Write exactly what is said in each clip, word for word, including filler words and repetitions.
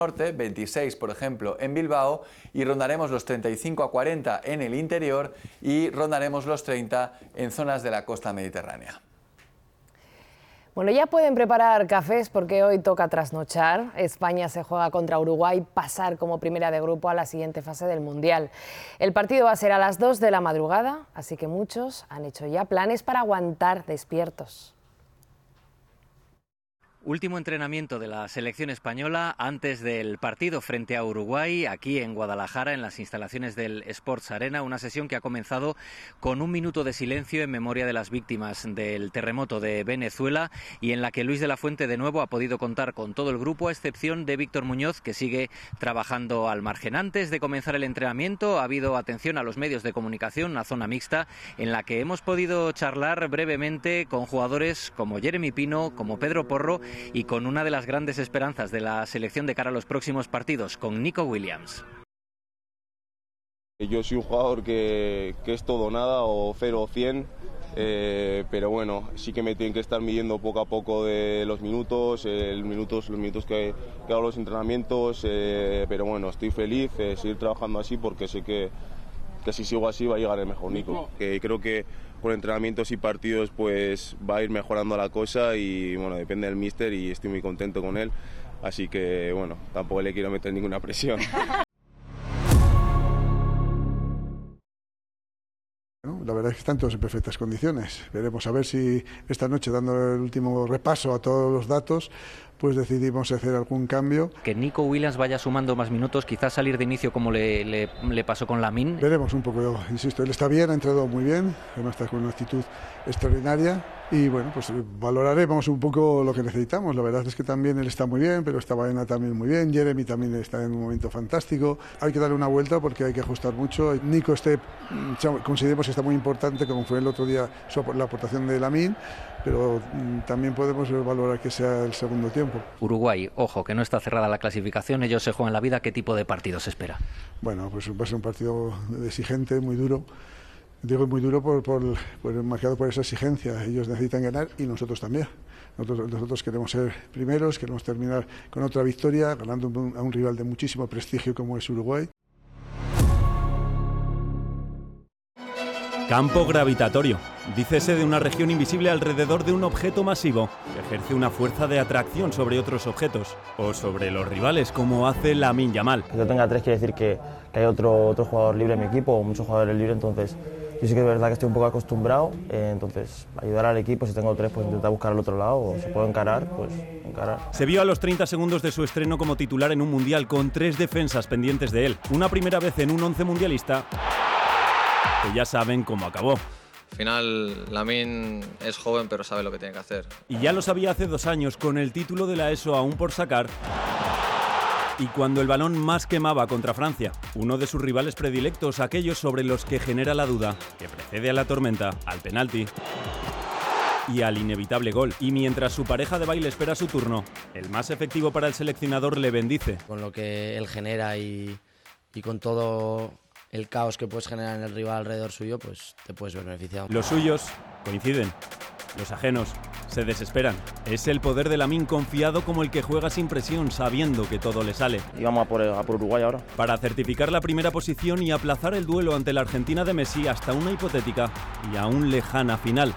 norte, veintiséis por ejemplo en Bilbao, y rondaremos los treinta y cinco a cuarenta en el interior y rondaremos los treinta en zonas de la costa mediterránea. Bueno, ya pueden preparar cafés porque hoy toca trasnochar. España se juega contra Uruguay, pasar como primera de grupo a la siguiente fase del Mundial. El partido va a ser a las dos de la madrugada, así que muchos han hecho ya planes para aguantar despiertos. Último entrenamiento de la selección española antes del partido frente a Uruguay, aquí en Guadalajara, en las instalaciones del Sports Arena, una sesión que ha comenzado con un minuto de silencio en memoria de las víctimas del terremoto de Venezuela y en la que Luis de la Fuente de nuevo ha podido contar con todo el grupo, a excepción de Víctor Muñoz, que sigue trabajando al margen. Antes de comenzar el entrenamiento ha habido atención a los medios de comunicación, una zona mixta en la que hemos podido charlar brevemente con jugadores como Jeremy Pino, como Pedro Porro, y con una de las grandes esperanzas de la selección de cara a los próximos partidos, con Nico Williams. Yo soy un jugador que, que es todo o nada, o cero o cien, eh, pero bueno, sí que me tienen que estar midiendo poco a poco de los minutos, eh, minutos los minutos que, que hago los entrenamientos, eh, pero bueno, estoy feliz de seguir trabajando así porque sé que, que si sigo así va a llegar el mejor Nico. Que creo que con entrenamientos y partidos pues va a ir mejorando la cosa y bueno, depende del míster y estoy muy contento con él, así que bueno, tampoco le quiero meter ninguna presión. La verdad es que están todos en perfectas condiciones. Veremos a ver si esta noche, dando el último repaso a todos los datos, pues decidimos hacer algún cambio. Que Nico Williams vaya sumando más minutos, quizás salir de inicio como le, le, le pasó con Lamine. Veremos un poco, insisto, él está bien, ha entrado muy bien, además está con una actitud extraordinaria y bueno, pues valoraremos un poco lo que necesitamos. La verdad es que también él está muy bien, pero está Baena también muy bien, Jeremy también está en un momento fantástico. Hay que darle una vuelta porque hay que ajustar mucho. Nico este, consideremos que está muy importante, como fue el otro día la aportación de Lamine, pero también podemos valorar que sea el segundo tiempo. Uruguay, ojo, que no está cerrada la clasificación, ellos se juegan la vida. ¿Qué tipo de partido se espera? Bueno, pues va a ser un partido exigente, muy duro. Digo muy duro por, por, por marcado por esa exigencia. Ellos necesitan ganar y nosotros también. Nosotros, nosotros queremos ser primeros, queremos terminar con otra victoria, ganando un, a un rival de muchísimo prestigio como es Uruguay. Campo gravitatorio. Dícese de una región invisible alrededor de un objeto masivo que ejerce una fuerza de atracción sobre otros objetos o sobre los rivales, como hace Lamine Yamal. Que yo tenga tres quiere decir que, que hay otro, otro jugador libre en mi equipo o muchos jugadores libres, entonces yo sí que es verdad que estoy un poco acostumbrado, eh, entonces ayudar al equipo, si tengo tres pues intentar buscar al otro lado o si puedo encarar, pues encarar. Se vio a los treinta segundos de su estreno como titular en un mundial con tres defensas pendientes de él. Una primera vez en un once mundialista que ya saben cómo acabó. Al final, Lamine es joven, pero sabe lo que tiene que hacer. Y ya lo sabía hace dos años, con el título de la ESO aún por sacar. Y cuando el balón más quemaba contra Francia, uno de sus rivales predilectos, aquellos sobre los que genera la duda, que precede a la tormenta, al penalti y al inevitable gol. Y mientras su pareja de baile espera su turno, el más efectivo para el seleccionador le bendice. Con lo que él genera y, y con todo el caos que puedes generar en el rival alrededor suyo, pues te puedes ver beneficiado. Los suyos coinciden, los ajenos se desesperan. Es el poder de Lamine confiado como el que juega sin presión, sabiendo que todo le sale. Y vamos a por, a por Uruguay ahora. Para certificar la primera posición y aplazar el duelo ante la Argentina de Messi hasta una hipotética y aún lejana final.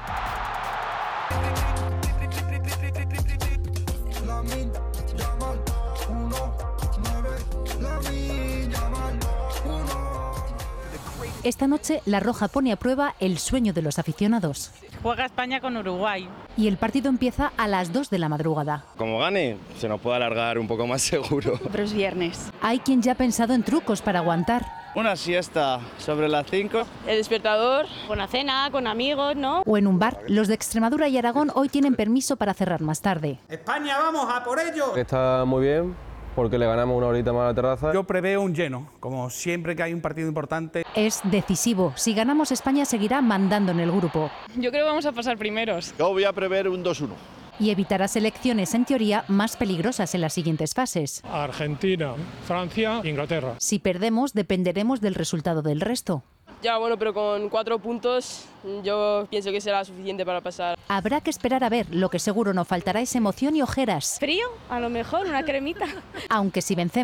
Esta noche La Roja pone a prueba el sueño de los aficionados. Juega España con Uruguay. Y el partido empieza a las dos de la madrugada. Como gane, se nos puede alargar un poco más seguro. Pero es viernes. Hay quien ya ha pensado en trucos para aguantar. Una siesta sobre las cinco. El despertador, con la cena, con amigos, ¿no? O en un bar. Los de Extremadura y Aragón hoy tienen permiso para cerrar más tarde. ¡España, vamos, a por ello! Está muy bien, porque le ganamos una horita más a la terraza. Yo preveo un lleno, como siempre que hay un partido importante. Es decisivo. Si ganamos, España seguirá mandando en el grupo. Yo creo que vamos a pasar primeros. Yo voy a prever un dos uno. Y evitará selecciones, en teoría, más peligrosas en las siguientes fases. Argentina, Francia, Inglaterra. Si perdemos, dependeremos del resultado del resto. Ya, bueno, pero con cuatro puntos yo pienso que será suficiente para pasar. Habrá que esperar a ver, lo que seguro no faltará es emoción y ojeras. ¿Frío? A lo mejor, una cremita. Aunque si vencemos